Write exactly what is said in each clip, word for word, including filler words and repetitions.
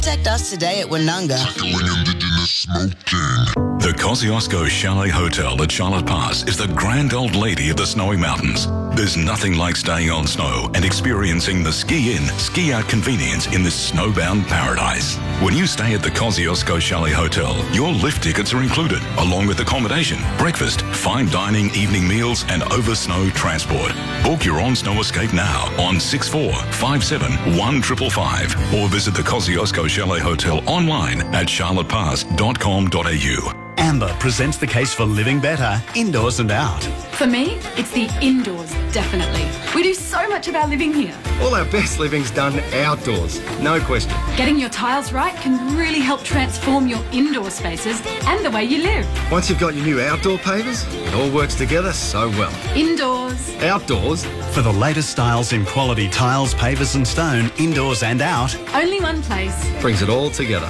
Contact us today at Woononga. The Kosciuszko Chalet Hotel at Charlotte Pass is the grand old lady of the snowy mountains. There's nothing like staying on snow and experiencing the ski-in, ski-out convenience in this snowbound paradise. When you stay at the Kosciuszko Chalet Hotel, your lift tickets are included, along with accommodation, breakfast, fine dining, evening meals, and over-snow transport. Book your own snow escape now on six four five seven one five five five or visit the Kosciuszko Chalet Hotel online at charlotte pass dot com dot a u. Amber presents the case for living better, indoors and out. For me, it's the indoors, definitely. We do so much of our living here. All our best living's done outdoors, no question. Getting your tiles right can really help transform your indoor spaces and the way you live. Once you've got your new outdoor pavers, it all works together so well. Indoors. Outdoors. For the latest styles in quality tiles, pavers and stone, indoors and out. Only one place. Brings it all together.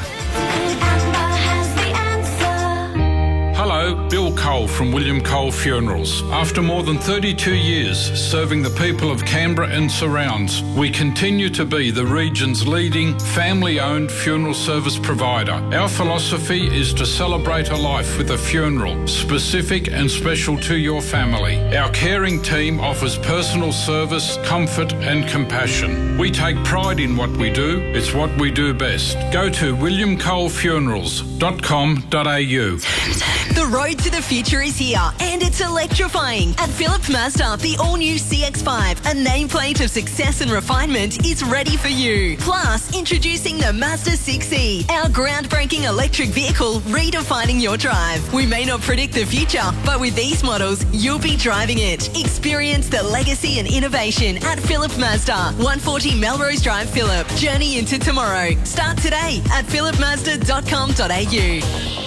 Hello, Bill Cole from William Cole Funerals. After more than thirty-two years serving the people of Canberra and surrounds, we continue to be the region's leading family-owned funeral service provider. Our philosophy is to celebrate a life with a funeral, specific and special to your family. Our caring team offers personal service, comfort and compassion. We take pride in what we do. It's what we do best. Go to william cole funerals dot com dot a u. The road to the future is here, and it's electrifying. At Philip Mazda, the all-new C X five, a nameplate of success and refinement, is ready for you. Plus, introducing the Mazda six E, our groundbreaking electric vehicle redefining your drive. We may not predict the future, but with these models, you'll be driving it. Experience the legacy and innovation at Philip Mazda, one forty Melrose Drive, Phillip. Journey into tomorrow. Start today at philip mazda dot com dot a u.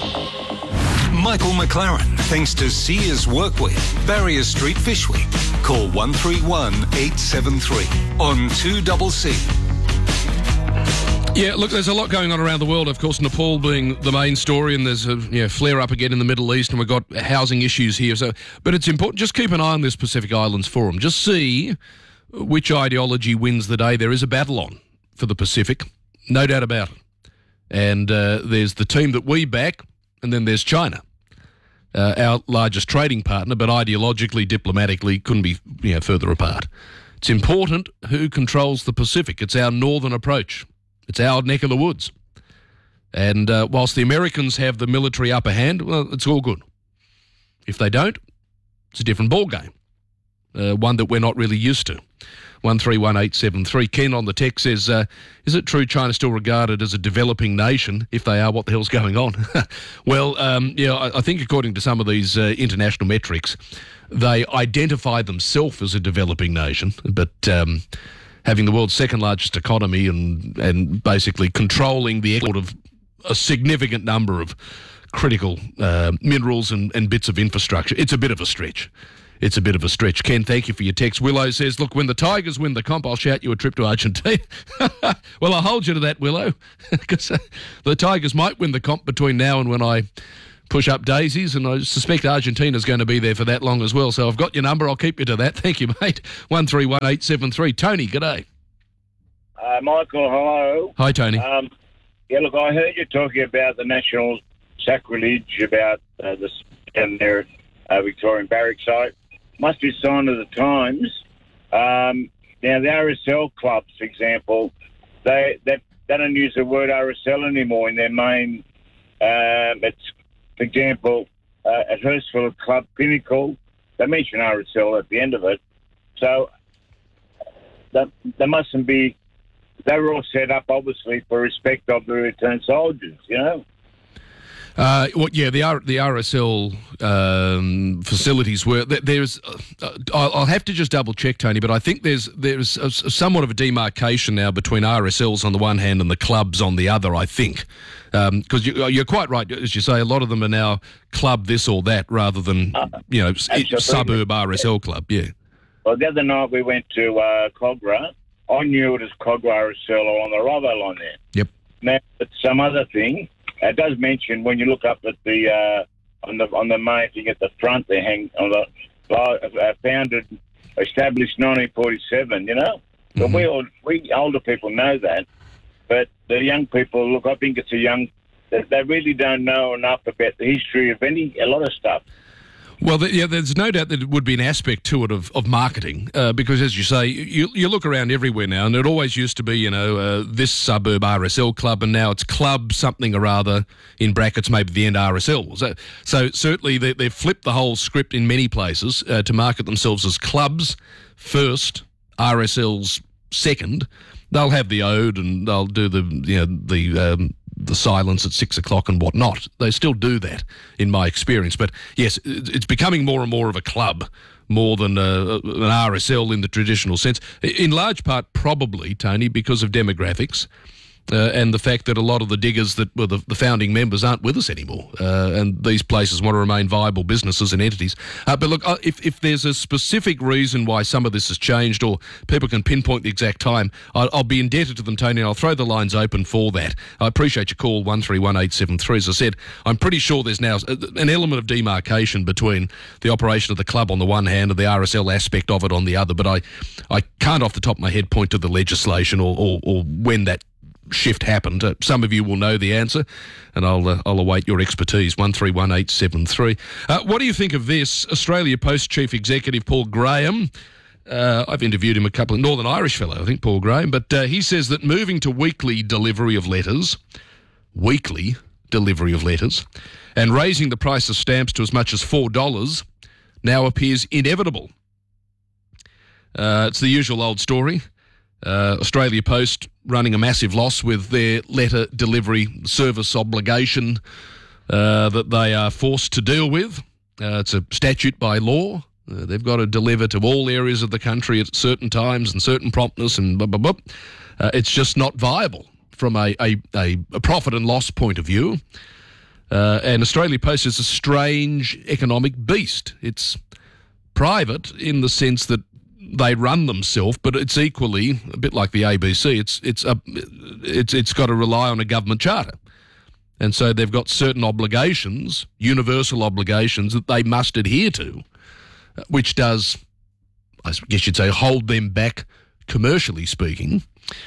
Michael McLaren, thanks to Sears Workwear, Barrier Street, Fyshwick. Call one three one eight seven three on two C C. Yeah, look, there's a lot going on around the world. Of course, Nepal being the main story, and there's a you know, flare-up again in the Middle East, and we've got housing issues here. So, but it's important, just keep an eye on this Pacific Islands Forum. Just see which ideology wins the day. There is a battle on for the Pacific, no doubt about it. And uh, there's the team that we back, and then there's China, uh, our largest trading partner, but ideologically, diplomatically, couldn't be you know, further apart. It's important who controls the Pacific. It's our northern approach. It's our neck of the woods. And uh, whilst the Americans have the military upper hand, well, it's all good. If they don't, it's a different ballgame, uh, one that we're not really used to. one three one eight seven three. Ken on the text says, uh, is it true China's still regarded as a developing nation? If they are, what the hell's going on? Well, um, yeah, I, I think according to some of these uh, international metrics, they identify themselves as a developing nation, but um, having the world's second largest economy and, and basically controlling the export of a significant number of critical uh, minerals and, and bits of infrastructure, it's a bit of a stretch. It's a bit of a stretch. Ken, thank you for your text. Willow says, look, when the Tigers win the comp, I'll shout you a trip to Argentina. Well, I'll hold you to that, Willow, because uh, the Tigers might win the comp between now and when I push up daisies, and I suspect Argentina's going to be there for that long as well. So I've got your number. I'll keep you to that. Thank you, mate. one three one eight seven three. Tony, g'day. Uh, Michael, hello. Hi, Tony. Um, yeah, look, I heard you talking about the national sacrilege about uh, the down there at uh, Victorian Barracks site. Must be a sign of the times. Um, now, the R S L clubs, for example, they, they they don't use the word R S L anymore in their main. Um, it's, for example, uh, at Hurstville Club Pinnacle, they mention R S L at the end of it. So that, they mustn't be. They were all set up, obviously, for respect of the returned soldiers, you know. Uh, well, yeah, the R, the R S L um, facilities were there's. Uh, I'll have to just double check, Tony, but I think there's there's a, somewhat of a demarcation now between R S Ls on the one hand and the clubs on the other. I think because um, you, you're quite right, as you say, a lot of them are now club this or that rather than uh, you know absolutely. Suburb R S L club. Yeah. Well, the other night we went to uh, Cogra. I knew it as Cogra R S L on the Rovo line there. Yep. Now it's some other thing. It does mention when you look up at the uh, on the on the main thing at the front, they hang on the uh, founded, established nineteen forty-seven. You know, but mm-hmm. we all, we older people know that. But the young people, look, I think it's a young, they, they really don't know enough about the history of any, a lot of stuff. Well, th- yeah, there's no doubt that it would be an aspect to it of, of marketing uh, because, as you say, you, you look around everywhere now, and it always used to be, you know, uh, this suburb R S L club, and now it's club something or other, in brackets, maybe the end R S L. So, so certainly they, they've flipped the whole script in many places uh, to market themselves as clubs first, R S Ls second. They'll have the ode and they'll do the, you know, the... Um, the silence at six o'clock and whatnot. They still do that, in my experience. But yes, it's becoming more and more of a club, more than a, an R S L in the traditional sense. In large part, probably, Tony, because of demographics. Uh, and the fact that a lot of the diggers that were the, the founding members aren't with us anymore, uh, and these places want to remain viable businesses and entities. Uh, but look, uh, if, if there's a specific reason why some of this has changed, or people can pinpoint the exact time, I'll, I'll be indebted to them, Tony, and I'll throw the lines open for that. I appreciate your call, one three one eight seven three. As I said, I'm pretty sure there's now an element of demarcation between the operation of the club on the one hand and the R S L aspect of it on the other, but I, I can't off the top of my head point to the legislation or, or, or when that shift happened. Uh, some of you will know the answer, and I'll uh, I'll await your expertise. one three one eight seven three. Uh, what do you think of this? Australia Post Chief Executive Paul Graham. Uh, I've interviewed him a couple of Northern Irish fellow, I think, Paul Graham, but uh, he says that moving to weekly delivery of letters, weekly delivery of letters, and raising the price of stamps to as much as four dollars now appears inevitable. Uh, it's the usual old story. Uh, Australia Post running a massive loss with their letter delivery service obligation uh, that they are forced to deal with. Uh, it's a statute by law. Uh, they've got to deliver to all areas of the country at certain times and certain promptness and blah, blah, blah. Uh, it's just not viable from a, a, a, a profit and loss point of view. Uh, and Australia Post is a strange economic beast. It's private in the sense that they run themselves, but it's equally a bit like the A B C. It's it's a it's it's got to rely on a government charter, and so they've got certain obligations, universal obligations that they must adhere to, which does, I guess you'd say, hold them back commercially speaking.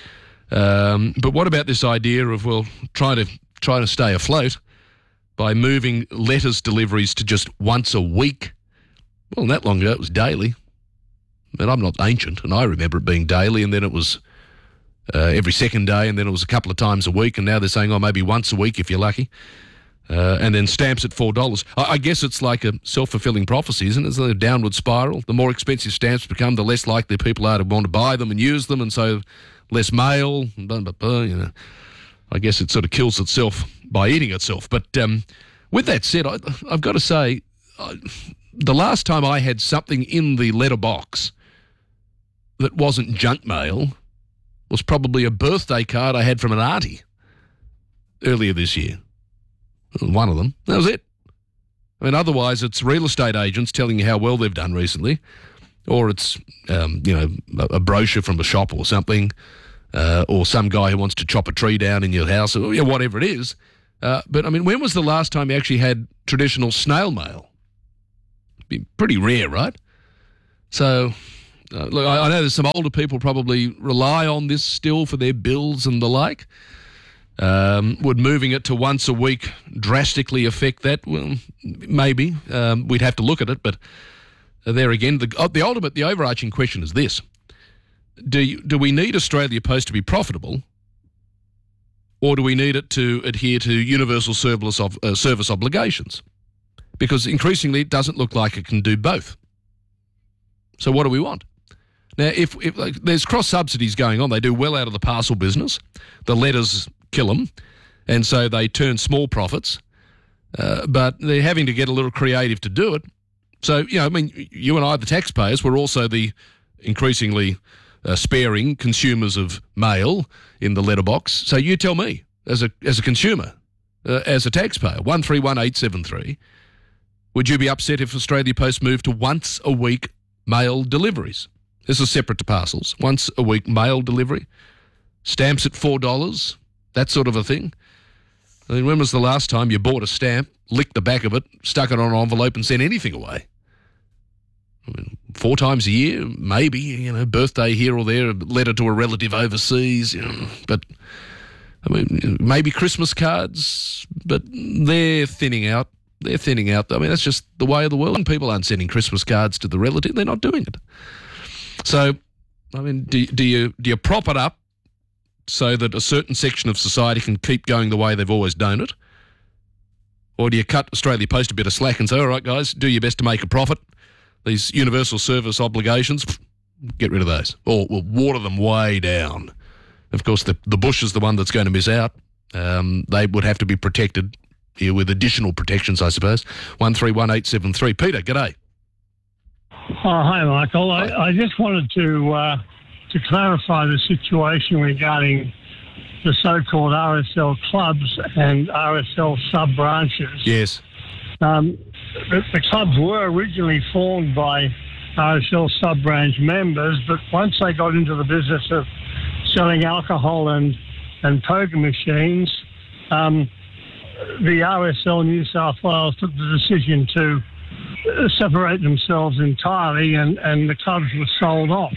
Um, but what about this idea of well, trying to try to stay afloat by moving letters deliveries to just once a week? Well, not long ago it was daily. And I'm not ancient, and I remember it being daily, and then it was uh, every second day, and then it was a couple of times a week, and now they're saying, oh, maybe once a week if you're lucky. Uh, and then stamps at four dollars. I, I guess it's like a self-fulfilling prophecy, isn't it? It's a downward spiral. The more expensive stamps become, the less likely people are to want to buy them and use them, and so less mail. Blah, blah, blah, you know. I guess it sort of kills itself by eating itself. But um, with that said, I, I've got to say, I, the last time I had something in the letterbox that wasn't junk mail was probably a birthday card I had from an auntie earlier this year. One of them. That was it. I mean, otherwise it's real estate agents telling you how well they've done recently, or it's, um, you know, a, a brochure from a shop or something, uh, or some guy who wants to chop a tree down in your house, or you know, whatever it is. Uh, but, I mean, when was the last time you actually had traditional snail mail? It'd be pretty rare, right? So... Uh, look, I, I know there's some older people probably rely on this still for their bills and the like. Um, would moving it to once a week drastically affect that? Well, maybe. Um, we'd have to look at it, but uh, there again, the, uh, the ultimate, the overarching question is this. Do, you, do we need Australia Post to be profitable, or do we need it to adhere to universal service, of, uh, service obligations? Because increasingly it doesn't look like it can do both. So what do we want? Now, if, if like, there's cross-subsidies going on, they do well out of the parcel business. The letters kill them, and so they turn small profits. Uh, but they're having to get a little creative to do it. So, you know, I mean, you and I, the taxpayers, we're also the increasingly uh, sparing consumers of mail in the letterbox. So you tell me, as a as a consumer, uh, as a taxpayer, one three one eight seven three, would you be upset if Australia Post moved to once a week mail deliveries? This is separate to parcels. Once a week mail delivery. Stamps at four dollars, that sort of a thing. I mean, when was the last time you bought a stamp, licked the back of it, stuck it on an envelope and sent anything away? I mean, four times a year, maybe, you know, birthday here or there, a letter to a relative overseas, you know, but I mean, maybe Christmas cards, but they're thinning out. They're thinning out. I mean, that's just the way of the world. And people aren't sending Christmas cards to the relative. They're not doing it. So, I mean, do, do you do you prop it up so that a certain section of society can keep going the way they've always done it? Or do you cut Australia Post a bit of slack and say, all right, guys, do your best to make a profit? These universal service obligations, get rid of those. Or we'll water them way down. Of course, the, the bush is the one that's going to miss out. Um, they would have to be protected here with additional protections, I suppose. one three one eight seven three. Peter, g'day. Oh, hi, Michael. I, I just wanted to uh, to clarify the situation regarding the so-called R S L clubs and R S L sub-branches. Yes. Um, the, the clubs were originally formed by R S L sub-branch members, but once they got into the business of selling alcohol and, and poker machines, um, the R S L New South Wales took the decision to separate themselves entirely, and, and the clubs were sold off.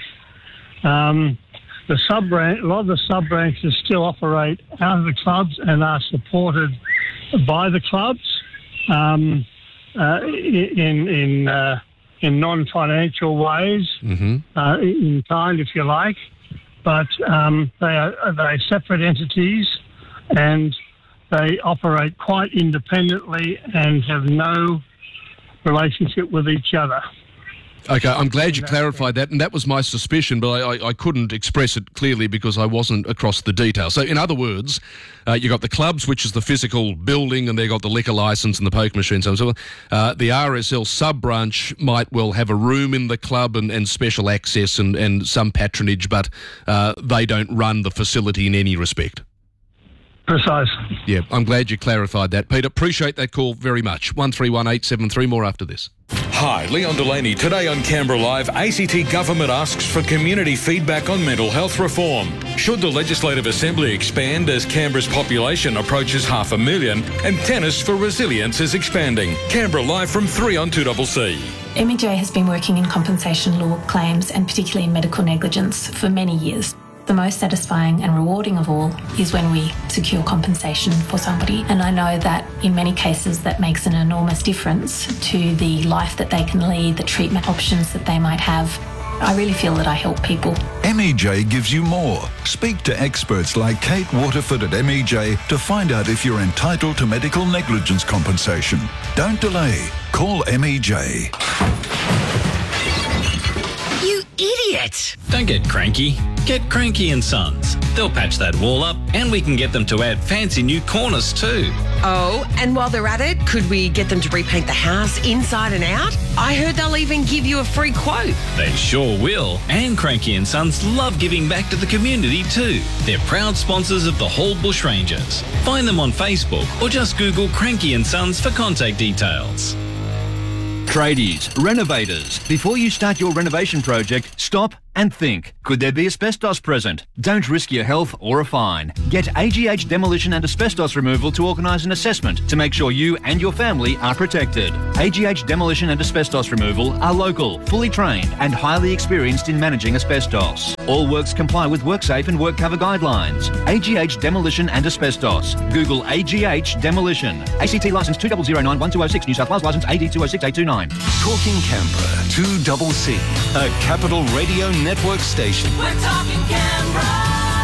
Um, the sub-branch, a lot of the sub-branches still operate out of the clubs and are supported by the clubs um, uh, in in uh, in non-financial ways, mm-hmm. uh, in kind, if you like. But um, they are they're separate entities, and they operate quite independently and have no relationship with each other. Okay, I'm glad you clarified that, and that was my suspicion, but I, I, I couldn't express it clearly because I wasn't across the details. So, in other words, uh, you got the clubs, which is the physical building, and they got the liquor licence and the poker machines and so on. Uh, the R S L sub-branch might well have a room in the club and, and special access and, and some patronage, but uh, they don't run the facility in any respect. Precisely. Yeah, I'm glad you clarified that, Peter. Appreciate that call very much. one three one eight seven three, more after this. Hi, Leon Delaney. Today on Canberra Live, A C T Government asks for community feedback on mental health reform. Should the Legislative Assembly expand as Canberra's population approaches half a million, and Tennis for Resilience is expanding? Canberra Live from three on two C C. M E J has been working in compensation law claims and particularly in medical negligence for many years. The most satisfying and rewarding of all is when we secure compensation for somebody. And I know that in many cases that makes an enormous difference to the life that they can lead, the treatment options that they might have. I really feel that I help people. M E J gives you more. Speak to experts like Kate Waterford at M E J to find out if you're entitled to medical negligence compensation. Don't delay. Call M E J. You idiot! Don't get cranky. Get Cranky and Sons. They'll patch that wall up, and we can get them to add fancy new corners too. Oh, and while they're at it, could we get them to repaint the house inside and out? I heard they'll even give you a free quote. They sure will. And Cranky and Sons love giving back to the community too. They're proud sponsors of the Hall Bushrangers. Find them on Facebook or just Google Cranky and Sons for contact details. Tradies, renovators, before you start your renovation project, stop and think. Could there be asbestos present? Don't risk your health or a fine. Get A G H Demolition and Asbestos Removal to organise an assessment to make sure you and your family are protected. A G H Demolition and Asbestos Removal are local, fully trained and highly experienced in managing asbestos. All works comply with WorkSafe and WorkCover guidelines. A G H Demolition and Asbestos. Google A G H Demolition. A C T licence two zero zero nine one two zero six, New South Wales licence A D two zero six eight two nine. Talking Canberra, two C C, a Capital Radio Network station. We're talking Canberra.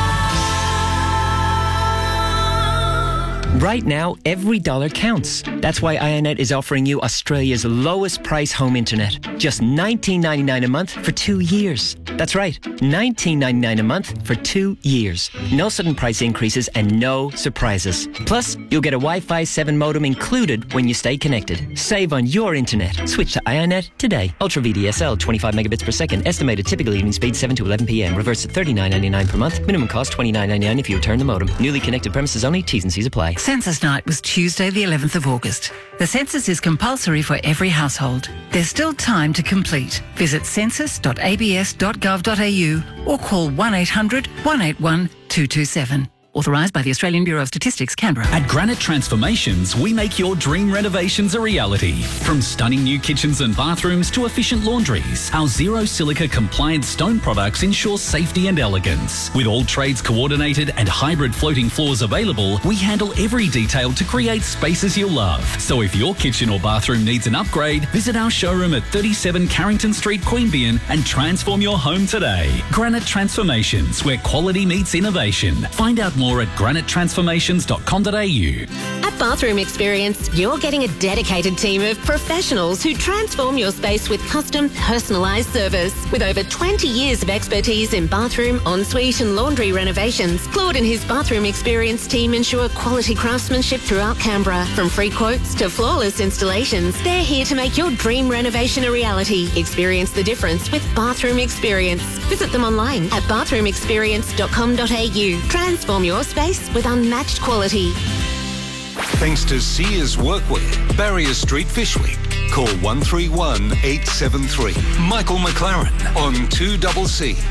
Right now, every dollar counts. That's why Ionet is offering you Australia's lowest price home internet. Just nineteen ninety-nine a month for two years. That's right, nineteen ninety-nine a month for two years. No sudden price increases and no surprises. Plus, you'll get a Wi-Fi seven modem included when you stay connected. Save on your internet. Switch to Ionet today. Ultra V D S L, twenty-five megabits per second. Estimated typical evening speed seven to eleven p.m. Reverse at thirty-nine ninety-nine per month. Minimum cost twenty-nine ninety-nine if you return the modem. Newly connected premises only. T's and C's apply. Census night was Tuesday the eleventh of August. The census is compulsory for every household. There's still time to complete. Visit census dot a b s dot gov dot a u or call one eight hundred one eight one two two seven. Authorised by the Australian Bureau of Statistics, Canberra. At Granite Transformations, we make your dream renovations a reality. From stunning new kitchens and bathrooms to efficient laundries, our zero silica compliant stone products ensure safety and elegance. With all trades coordinated and hybrid floating floors available, we handle every detail to create spaces you'll love. So if your kitchen or bathroom needs an upgrade, visit our showroom at thirty-seven Carrington Street, Queanbeyan and transform your home today. Granite Transformations, where quality meets innovation. Find out more at granite transformations dot com dot a u. At Bathroom Experience, you're getting a dedicated team of professionals who transform your space with custom, personalised service. With over twenty years of expertise in bathroom, ensuite and laundry renovations, Claude and his Bathroom Experience team ensure quality craftsmanship throughout Canberra. From free quotes to flawless installations, they're here to make your dream renovation a reality. Experience the difference with Bathroom Experience. Visit them online at bathroom experience dot com dot a u. Transform your space with unmatched quality. Thanks to Sears Workwear, Barrier Street, Fishwick. Call one three one, eight seven three. Michael McLaren on two C C.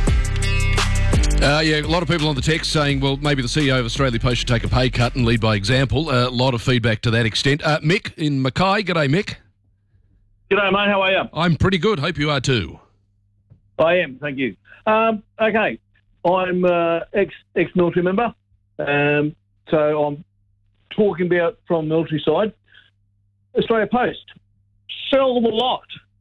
Uh, yeah, a lot of people on the text saying, well, maybe the C E O of Australia Post should take a pay cut and lead by example. A uh, lot of feedback to that extent. Uh, Mick in Mackay. G'day, Mick. G'day, mate. How are you? I'm pretty good. Hope you are too. I am. Thank you. Um, okay. I'm uh, ex, ex-military member. Um, so I'm talking about from military side. Australia Post. Sell them a lot.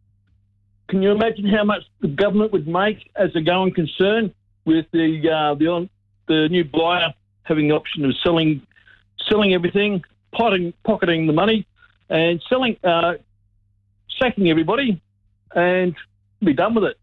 Can you imagine how much the government would make as a going concern with the uh, the the new buyer having the option of selling selling everything, potting, pocketing the money, and selling, uh, sacking everybody, and be done with it.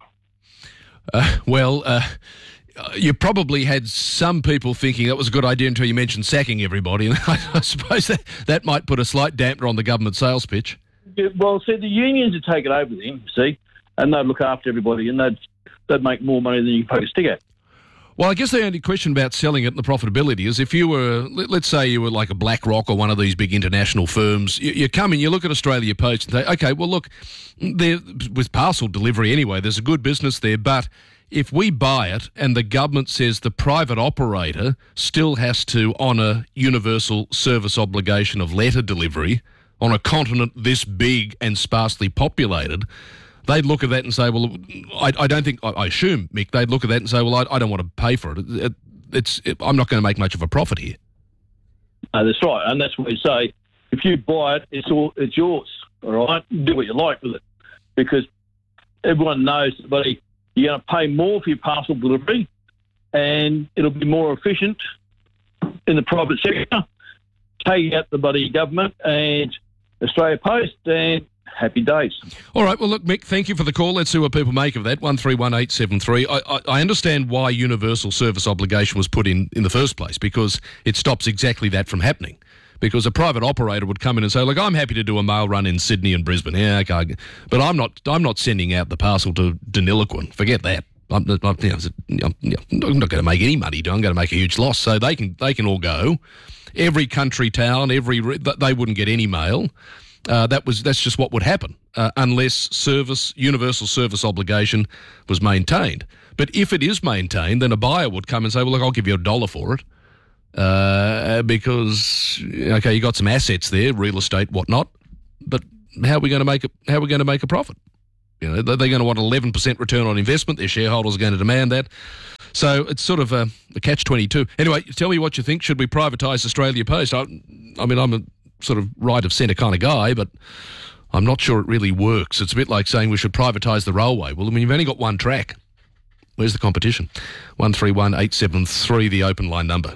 Uh, well, uh, you probably had some people thinking that was a good idea until you mentioned sacking everybody, and I suppose that, that might put a slight dampener on the government sales pitch. Yeah, well, see, the unions would take it over then, see, and they'd look after everybody, and they'd they'd make more money than you can poke a stick at. Well, I guess the only question about selling it and the profitability is if you were, let's say you were like a BlackRock or one of these big international firms, you, you come in, you look at Australia Post and say, okay, well, look, with parcel delivery anyway, there's a good business there, but if we buy it and the government says the private operator still has to honour universal service obligation of letter delivery on a continent this big and sparsely populated, they'd look at that and say, well, I, I don't think, I, I assume, Mick, they'd look at that and say, well, I, I don't want to pay for it. it it's, it, I'm not going to make much of a profit here. No, that's right. And that's what we say. If you buy it, it's all, it's yours, all right? Do what you like with it. Because everyone knows that, buddy, you're going to pay more for your parcel delivery and it'll be more efficient in the private sector. Take out the bloody government and Australia Post and happy days. All right. Well, look, Mick, thank you for the call. Let's see what people make of that. one three one eight seven three. I, I, I understand why universal service obligation was put in in the first place, because it stops exactly that from happening. Because a private operator would come in and say, look, I'm happy to do a mail run in Sydney and Brisbane. Yeah, okay. But I'm not I'm not sending out the parcel to Deniliquin. Forget that. I'm, I'm, you know, I'm not going to make any money. I'm going to make a huge loss. So they can they can all go. Every country town, every they wouldn't get any mail. Uh, that was that's just what would happen uh, unless service universal service obligation was maintained. But if it is maintained, then a buyer would come and say, well, look, I'll give you a dollar for it uh, because okay, you got some assets there, real estate, whatnot. But how are we going to make it? How are we going to make a profit? You know, they're going to want eleven percent return on investment. Their shareholders are going to demand that. So it's sort of a, a catch twenty-two. Anyway, tell me what you think. Should we privatise Australia Post? I, I mean, I'm a sort of right of centre kind of guy, but I'm not sure it really works. It's a bit like saying we should privatise the railway. Well, I mean, you've only got one track. Where's the competition? one three one eight seven three, the open line number.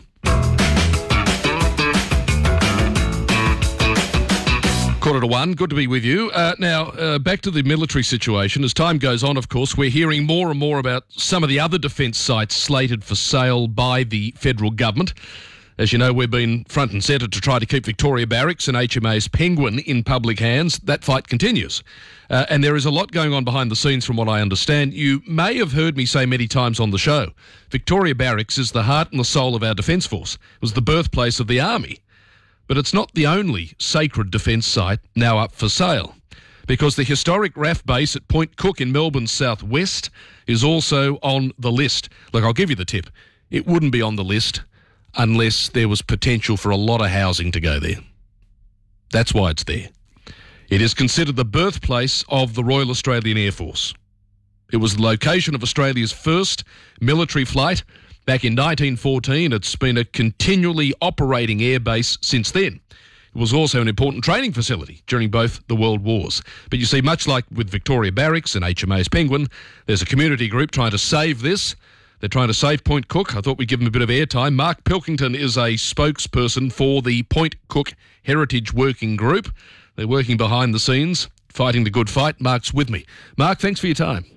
Quarter to one, good to be with you. Uh, now, uh, back to the military situation. As time goes on, of course, we're hearing more and more about some of the other defence sites slated for sale by the federal government. As you know, we've been front and centre to try to keep Victoria Barracks and H M A's Penguin in public hands. That fight continues. Uh, and there is a lot going on behind the scenes from what I understand. You may have heard me say many times on the show, Victoria Barracks is the heart and the soul of our Defence Force. It was the birthplace of the Army. But it's not the only sacred defence site now up for sale, because the historic R A F base at Point Cook in Melbourne's southwest is also on the list. Look, I'll give you the tip. It wouldn't be on the list unless there was potential for a lot of housing to go there. That's why it's there. It is considered the birthplace of the Royal Australian Air Force. It was the location of Australia's first military flight back in nineteen fourteen. It's been a continually operating airbase since then. It was also an important training facility during both the World Wars. But you see, much like with Victoria Barracks and H M A S Penguin, there's a community group trying to save this. They're trying to save Point Cook. I thought we'd give them a bit of airtime. Mark Pilkington is a spokesperson for the Point Cook Heritage Working Group. They're working behind the scenes, fighting the good fight. Mark's with me. Mark, thanks for your time.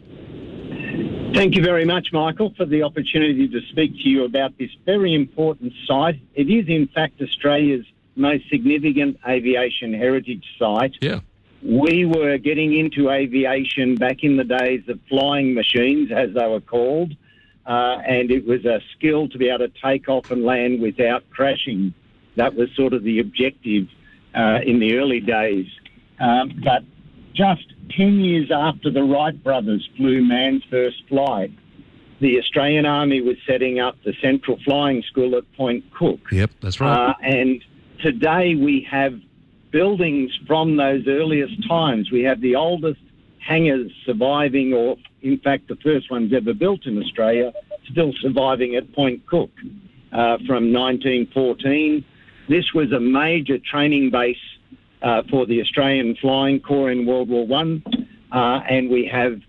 Thank you very much, Michael, for the opportunity to speak to you about this very important site. It is, in fact, Australia's most significant aviation heritage site. Yeah. We were getting into aviation back in the days of flying machines, as they were called, uh, and it was a skill to be able to take off and land without crashing. That was sort of the objective uh, in the early days. Um, but just ten years after the Wright brothers flew man's first flight, the Australian Army was setting up the Central Flying School at Point Cook. Yep, that's right. Uh, and today we have buildings from those earliest times. We have the oldest hangars surviving, or in fact the first ones ever built in Australia, still surviving at Point Cook uh, from nineteen fourteen. This was a major training base uh, for the Australian Flying Corps in World War One, uh, and we have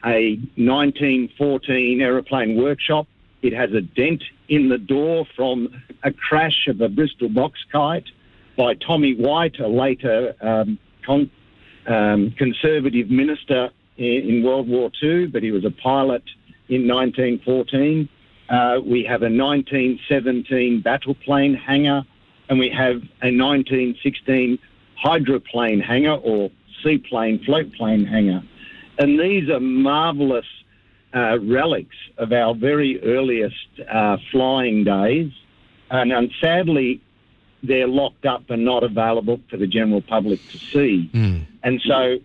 a nineteen fourteen aeroplane workshop. It has a dent in the door from a crash of a Bristol box kite by Tommy White, a later um, con- um, Conservative minister in, in World War Two, but he was a pilot in nineteen fourteen. Uh, we have a nineteen seventeen battle plane hangar, and we have a nineteen sixteen hydroplane hangar or seaplane, float plane hangar. And these are marvellous uh, relics of our very earliest uh, flying days. And, and sadly, they're locked up and not available for the general public to see. Mm. And so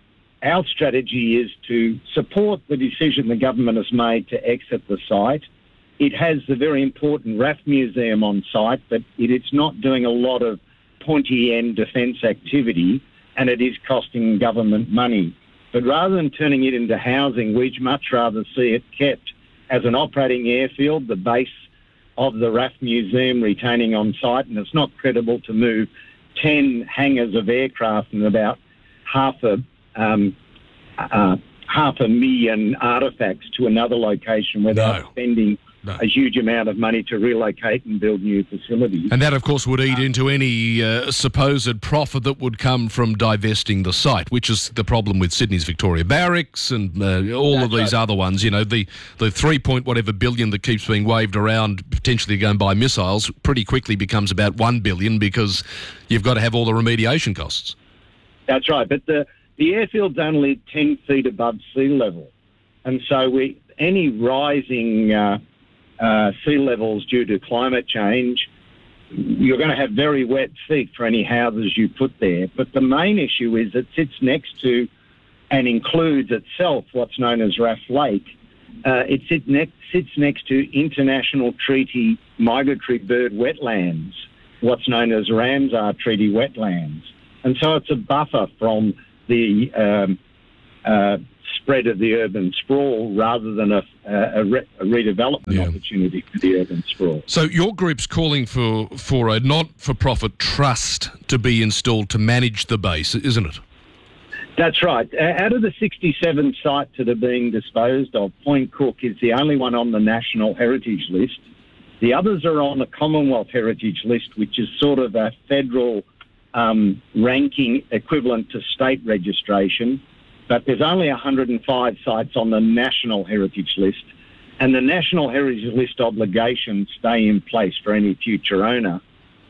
our strategy is to support the decision the government has made to exit the site. It has the very important R A F Museum on site, but it, it's not doing a lot of pointy-end defence activity, and it is costing government money. But rather than turning it into housing, we'd much rather see it kept as an operating airfield, the base of the R A F Museum retaining on site, and it's not credible to move ten hangars of aircraft and about half a um, uh, half a million artefacts to another location without No. spending No. a huge amount of money to relocate and build new facilities. And that, of course, would eat into any uh, supposed profit that would come from divesting the site, which is the problem with Sydney's Victoria Barracks and uh, all That's of these right. other ones. You know, the, the three point whatever billion that keeps being waved around, potentially going by missiles, pretty quickly becomes about one billion because you've got to have all the remediation costs. That's right, but the, the airfield's only ten feet above sea level. And so we any rising uh, uh, sea levels due to climate change, you're going to have very wet feet for any houses you put there. But the main issue is it sits next to and includes itself what's known as Raff Lake. Uh, it sit ne- sits next to International Treaty Migratory Bird Wetlands, what's known as Ramsar Treaty Wetlands. And so it's a buffer from the um, uh, spread of the urban sprawl rather than a, a, re- a redevelopment Yeah. opportunity for the urban sprawl. So your group's calling for, for a not-for-profit trust to be installed to manage the base, isn't it? That's right. Uh, Out of the sixty-seven sites that are being disposed of, Point Cook is the only one on the National Heritage List. The others are on the Commonwealth Heritage List, which is sort of a federal um, ranking equivalent to state registration. But there's only one hundred five sites on the National Heritage List, and the National Heritage List obligations stay in place for any future owner.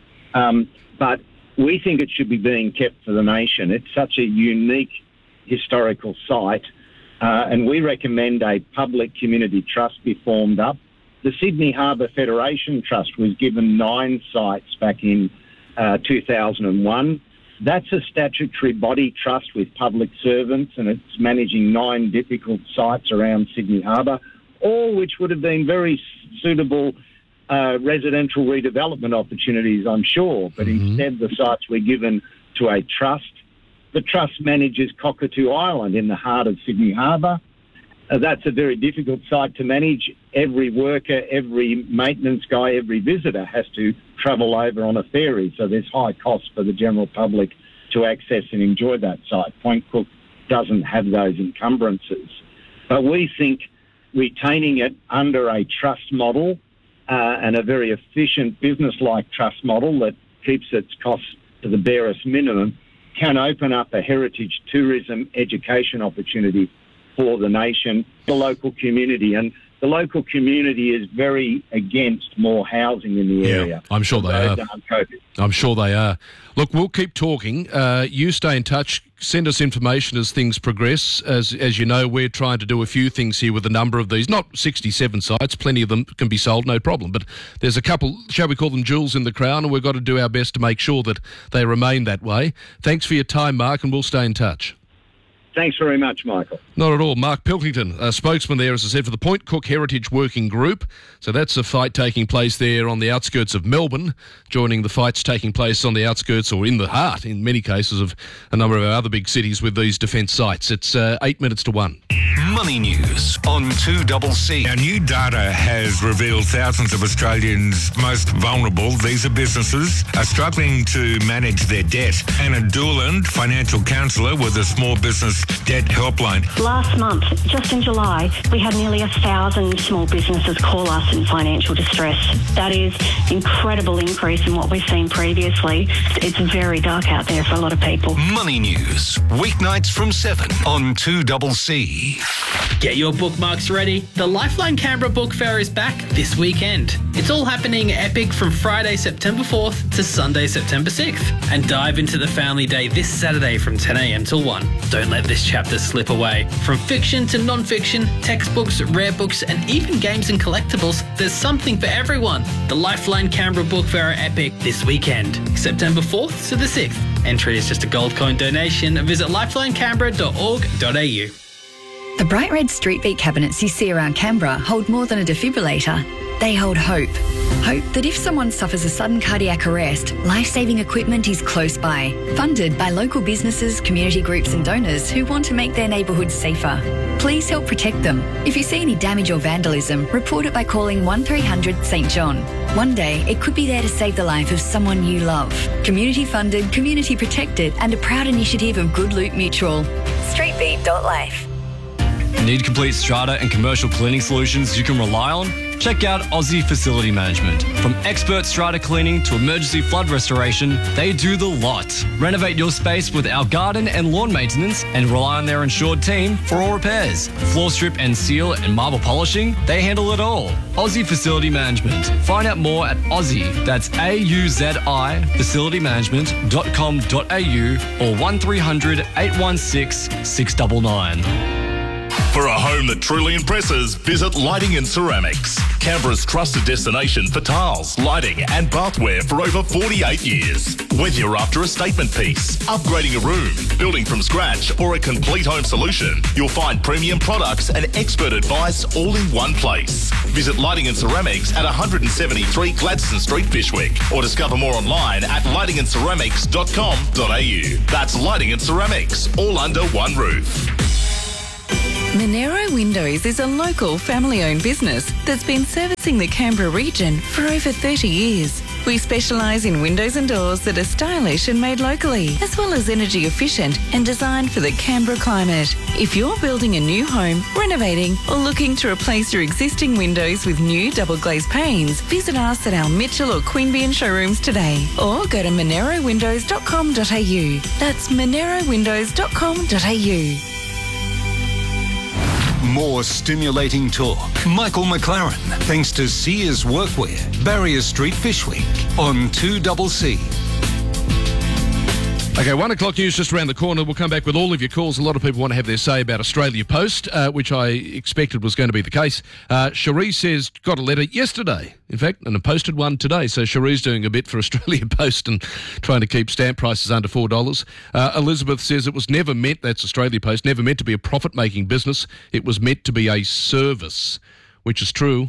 Um, but we think it should be being kept for the nation. It's such a unique historical site, uh, and we recommend a public community trust be formed up. The Sydney Harbour Federation Trust was given nine sites back in uh, two thousand one. That's a statutory body trust with public servants, and it's managing nine difficult sites around Sydney Harbour, all which would have been very suitable uh, residential redevelopment opportunities, I'm sure, but Mm-hmm. instead the sites were given to a trust. The trust manages Cockatoo Island in the heart of Sydney Harbour. Uh, that's a very difficult site to manage. Every worker, every maintenance guy, every visitor has to travel over on a ferry, so there's high costs for the general public to access and enjoy that site. Point Cook doesn't have those encumbrances. But we think retaining it under a trust model uh, and a very efficient business-like trust model that keeps its costs to the barest minimum can open up a heritage tourism education opportunity for the nation, the local community. And the local community is very against more housing in the area. I'm sure they are. COVID. I'm sure they are. Look, we'll keep talking. Uh, you stay in touch. Send us information as things progress. As as you know, we're trying to do a few things here with a number of these. Not sixty-seven sites. Plenty of them can be sold, no problem. But there's a couple, shall we call them jewels in the crown, and we've got to do our best to make sure that they remain that way. Thanks for your time, Mark, and we'll stay in touch. Thanks very much, Michael. Not at all. Mark Pilkington, a spokesman there, as I said, for the Point Cook Heritage Working Group. So that's a fight taking place there on the outskirts of Melbourne, joining the fights taking place on the outskirts or in the heart, in many cases, of a number of our other big cities with these defence sites. It's uh, eight minutes to one. Money News on two C C. Now, new data has revealed thousands of Australians most vulnerable. These are businesses are struggling to manage their debt. Anna Doolan, financial counsellor with a small business debt helpline. Last month, just in July, we had nearly a thousand small businesses call us in financial distress. That is incredible increase in what we've seen previously. It's very dark out there for a lot of people. Money News, weeknights from seven on two C C. Get your bookmarks ready. The Lifeline Canberra Book Fair is back this weekend. It's all happening epic from Friday, September fourth to Sunday, September sixth. And dive into the Family Day this Saturday from ten a.m. till one. Don't let this chapter slip away. From fiction to non-fiction, textbooks, rare books, and even games and collectibles, there's something for everyone. The Lifeline Canberra Book Fair epic this weekend, September fourth to the sixth. Entry is just a gold coin donation. Visit lifeline canberra dot org dot a u. The bright red Street Beat cabinets you see around Canberra hold more than a defibrillator. They hold hope. Hope that if someone suffers a sudden cardiac arrest, life-saving equipment is close by. Funded by local businesses, community groups and donors who want to make their neighbourhoods safer. Please help protect them. If you see any damage or vandalism, report it by calling one three hundred St John. One day, it could be there to save the life of someone you love. Community funded, community protected and a proud initiative of Good Loot Mutual. street beat dot life. Need complete strata and commercial cleaning solutions you can rely on? Check out Aussie Facility Management. From expert strata cleaning to emergency flood restoration, they do the lot. Renovate your space with our garden and lawn maintenance and rely on their insured team for all repairs. Floor strip and seal and marble polishing, they handle it all. Aussie Facility Management. Find out more at Aussie, that's A U Z I, facility management dot com dot a u or one three hundred eight one six six nine nine. For a home that truly impresses, visit Lighting and Ceramics. Canberra's trusted destination for tiles, lighting and bathware for over forty-eight years. Whether you're after a statement piece, upgrading a room, building from scratch or a complete home solution, you'll find premium products and expert advice all in one place. Visit Lighting and Ceramics at one seventy-three Gladstone Street, Fishwick, or discover more online at lighting and ceramics dot com dot a u. That's Lighting and Ceramics, all under one roof. Monero Windows is a local family-owned business that's been servicing the Canberra region for over thirty years. We specialise in windows and doors that are stylish and made locally, as well as energy efficient and designed for the Canberra climate. If you're building a new home, renovating or looking to replace your existing windows with new double glazed panes, visit us at our Mitchell or Queanbeyan showrooms today or go to monero windows dot com dot a u. That's monero windows dot com dot a u. More stimulating talk. Michael McLaren, thanks to Sears Workwear, Barrier Street, Fishwick, on two C C. Okay, one o'clock news just around the corner. We'll come back with all of your calls. A lot of people want to have their say about Australia Post, uh, which I expected was going to be the case. Uh, Cherie says, got a letter yesterday, in fact, and I posted one today. So Cherie's doing a bit for Australia Post and trying to keep stamp prices under four dollars. Uh, Elizabeth says it was never meant, that's Australia Post, never meant to be a profit-making business. It was meant to be a service, which is true.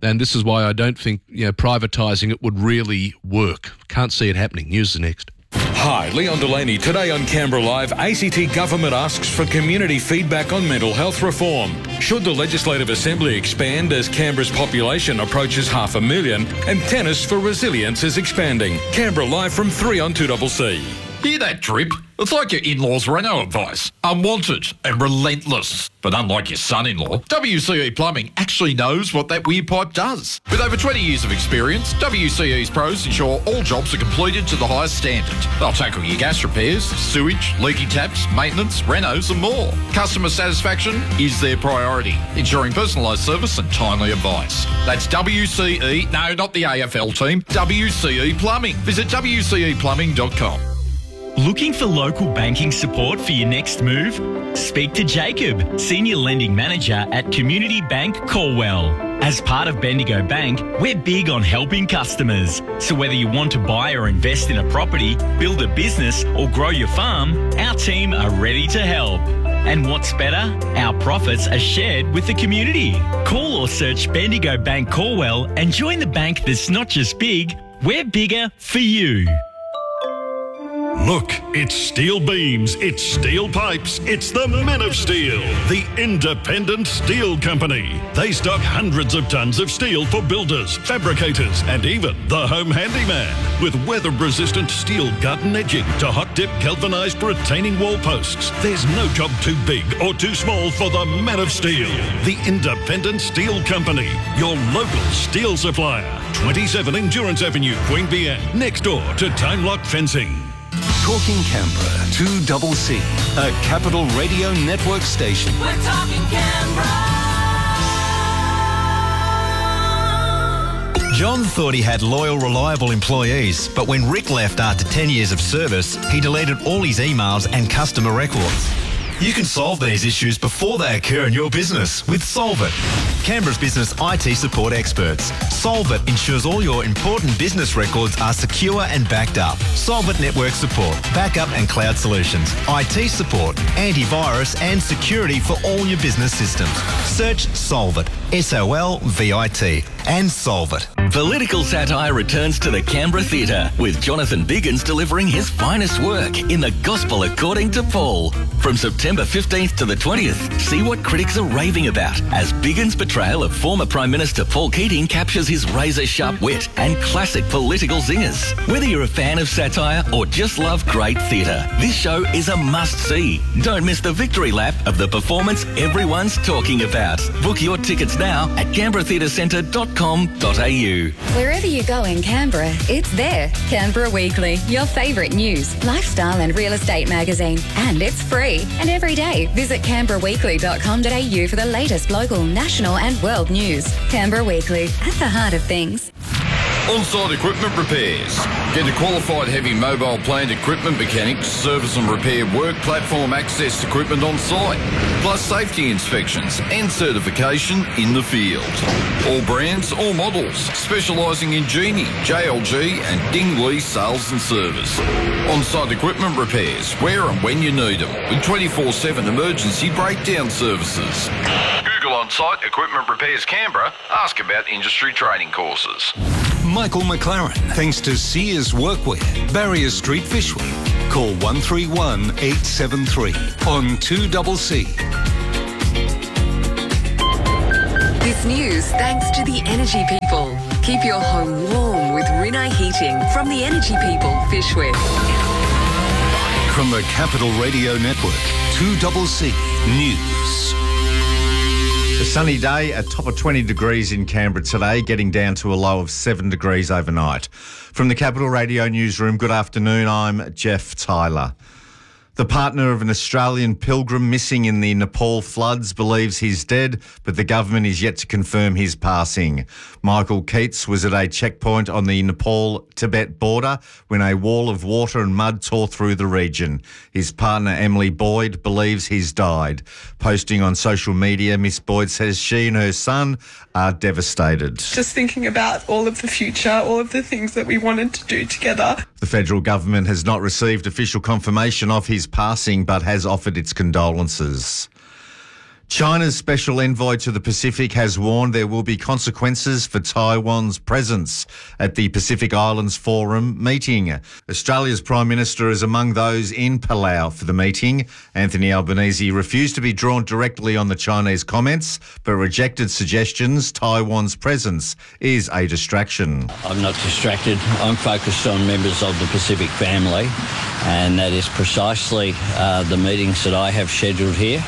And this is why I don't think, you know, privatising it would really work. Can't see it happening. News the next. Hi, Leon Delaney. Today on Canberra Live, A C T Government asks for community feedback on mental health reform. Should the Legislative Assembly expand as Canberra's population approaches half a million? And tennis for resilience is expanding. Canberra Live from three on two C C. Hear that drip? It's like your in-laws' Renault advice. Unwanted and relentless. But unlike your son-in-law, W C E Plumbing actually knows what that weird pipe does. With over twenty years of experience, W C E's pros ensure all jobs are completed to the highest standard. They'll tackle your gas repairs, sewage, leaky taps, maintenance, renos and more. Customer satisfaction is their priority, ensuring personalised service and timely advice. That's W C E, no, not the A F L team, W C E Plumbing. Visit W C E plumbing dot com. Looking for local banking support for your next move? Speak to Jacob, Senior Lending Manager at Community Bank Colwell. As part of Bendigo Bank, we're big on helping customers. So whether you want to buy or invest in a property, build a business or grow your farm, our team are ready to help. And what's better? Our profits are shared with the community. Call or search Bendigo Bank Colwell and join the bank that's not just big, we're bigger for you. Look, it's steel beams, it's steel pipes, it's the Men of Steel, the independent steel company. They stock hundreds of tons of steel for builders, fabricators, and even the home handyman. With weather-resistant steel garden edging to hot-dip galvanised retaining wall posts, there's no job too big or too small for the Men of Steel, the independent steel company, your local steel supplier. twenty-seven Endurance Avenue, Queanbeyan, next door to Time Lock Fencing. Talking Canberra, two C C, a Capital Radio Network station. We're talking Canberra. John thought he had loyal, reliable employees, but when Rick left after ten years of service, he deleted all his emails and customer records. You can solve these issues before they occur in your business with Solvit, Canberra's business I T support experts. Solvit ensures all your important business records are secure and backed up. Solvit network support, backup and cloud solutions, I T support, antivirus and security for all your business systems. Search Solvit, S O L V I T, and Solvit. Political satire returns to the Canberra Theatre, with Jonathan Biggins delivering his finest work in The Gospel According to Paul. From September fifteenth to the twentieth, see what critics are raving about as Biggins' portrayal of former Prime Minister Paul Keating captures his razor-sharp wit and classic political zingers. Whether you're a fan of satire or just love great theatre, this show is a must-see. Don't miss the victory lap of the performance everyone's talking about. Book your tickets now at canberra theatre centre dot com dot a u. Wherever you go in Canberra, it's there. Canberra Weekly, your favourite news, lifestyle and real estate magazine. And it's free. And every day, visit canberra weekly dot com dot a u for the latest local, national and world news. Canberra Weekly, at the heart of things. On-site equipment repairs. Get a qualified heavy mobile plant equipment mechanics, service and repair work platform access equipment on site, plus safety inspections and certification in the field. All brands, all models, specialising in Genie, J L G and Dingley sales and service. On-site equipment repairs, where and when you need them, with twenty-four seven emergency breakdown services. Google On-site Equipment Repairs Canberra, ask about industry training courses. Michael McLaren, thanks to Sears Workwear, Barrier Street, Fishwick. Call one three one eight seven three on two C C. This news thanks to the Energy People. Keep your home warm with Rinnai Heating from the Energy People, Fishwick. From the Capital Radio Network, two C C News. A sunny day, a top of twenty degrees in Canberra today, getting down to a low of seven degrees overnight. From the Capital Radio Newsroom, good afternoon, I'm Jeff Tyler. The partner of an Australian pilgrim missing in the Nepal floods believes he's dead, but the government is yet to confirm his passing. Michael Keats was at a checkpoint on the Nepal-Tibet border when a wall of water and mud tore through the region. His partner, Emily Boyd, believes he's died. Posting on social media, Miss Boyd says she and her son are devastated. Just thinking about all of the future, all of the things that we wanted to do together. The federal government has not received official confirmation of his passing but has offered its condolences. China's special envoy to the Pacific has warned there will be consequences for Taiwan's presence at the Pacific Islands Forum meeting. Australia's Prime Minister is among those in Palau for the meeting. Anthony Albanese refused to be drawn directly on the Chinese comments, but rejected suggestions Taiwan's presence is a distraction. I'm not distracted. I'm focused on members of the Pacific family, and that is precisely uh, the meetings that I have scheduled here.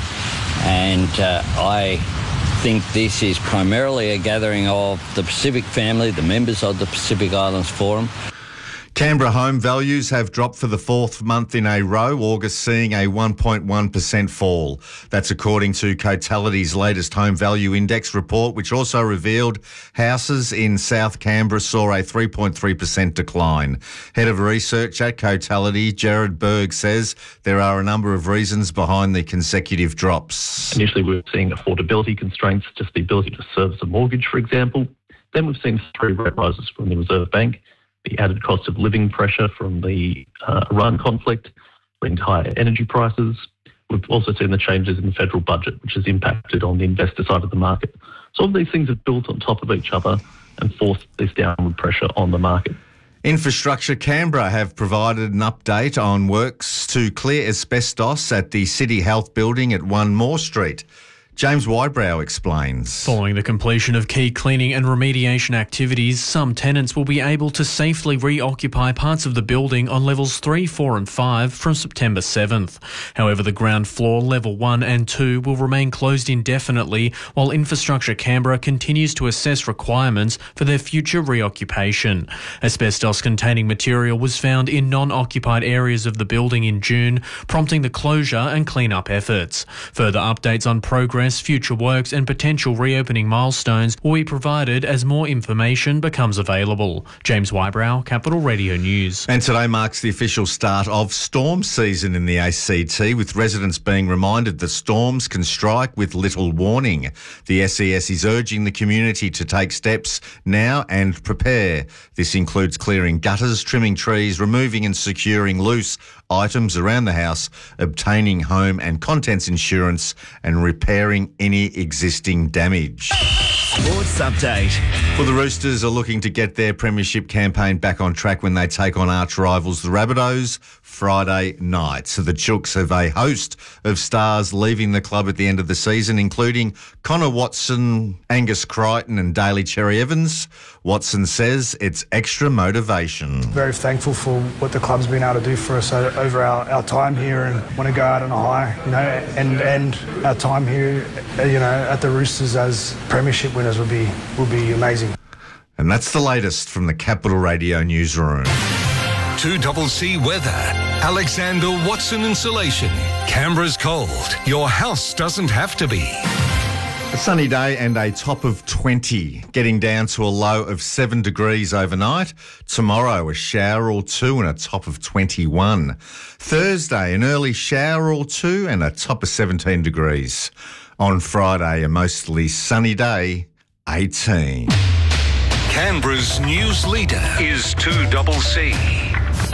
And uh, I think this is primarily a gathering of the Pacific family, the members of the Pacific Islands Forum. Canberra home values have dropped for the fourth month in a row, August seeing a one point one percent fall. That's according to Cotality's latest home value index report, which also revealed houses in South Canberra saw a three point three percent decline. Head of research at Cotality, Jared Berg, says there are a number of reasons behind the consecutive drops. Initially, we were seeing affordability constraints, just the ability to service a mortgage, for example. Then we've seen three rate rises from the Reserve Bank, the added cost of living pressure from the uh, Iran conflict, leading to higher energy prices. We've also seen the changes in the federal budget, which has impacted on the investor side of the market. So all of these things have built on top of each other and forced this downward pressure on the market. Infrastructure Canberra have provided an update on works to clear asbestos at the City Health building at one Moore Street. James Wybrow explains. Following the completion of key cleaning and remediation activities, some tenants will be able to safely reoccupy parts of the building on levels three, four and five from September seventh. However, the ground floor, level one and two will remain closed indefinitely while Infrastructure Canberra continues to assess requirements for their future reoccupation. Asbestos-containing material was found in non-occupied areas of the building in June, prompting the closure and clean-up efforts. Further updates on progress, future works and potential reopening milestones will be provided as more information becomes available. James Wybrow, Capital Radio News. And today marks the official start of storm season in the A C T, with residents being reminded that storms can strike with little warning. The S E S is urging the community to take steps now and prepare. This includes clearing gutters, trimming trees, removing and securing loose items around the house, obtaining home and contents insurance and repairing any existing damage. Sports update. Well, the Roosters are looking to get their premiership campaign back on track when they take on arch rivals the Rabbitohs Friday night. So the Chooks have a host of stars leaving the club at the end of the season, including Connor Watson, Angus Crichton and Daly Cherry-Evans. Watson says it's extra motivation. Very thankful for what the club's been able to do for us over our, our time here, and want to go out on a high, you know, and end our time here, you know, at the Roosters as premiership winners would be would be amazing. And that's the latest from the Capital Radio newsroom. two C C weather. Alexander Watson Insulation. Canberra's cold. Your house doesn't have to be. A sunny day and a top of twenty, getting down to a low of seven degrees overnight. Tomorrow, a shower or two and a top of twenty-one. Thursday, an early shower or two and a top of seventeen degrees. On Friday, a mostly sunny day, eighteen. Canberra's news leader is two C C.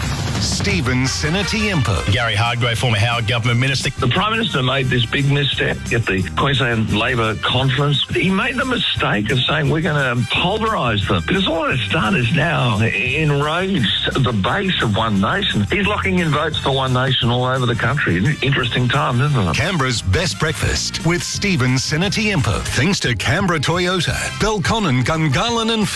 Stephen Sinatiempo. Gary Hardgrave, former Howard government minister. The Prime Minister made this big misstep at the Queensland Labor conference. He made the mistake of saying we're going to pulverise them, because all it's done is now enrage the base of One Nation. He's locking in votes for One Nation all over the country. Interesting time, isn't it? Canberra's best breakfast with Stephen Sinatiempo. Thanks to Canberra Toyota, Belconnen, Gungahlin and